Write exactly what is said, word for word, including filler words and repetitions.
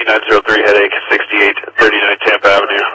nine zero three headache, sixty-eight thirty-nine Tampa Avenue.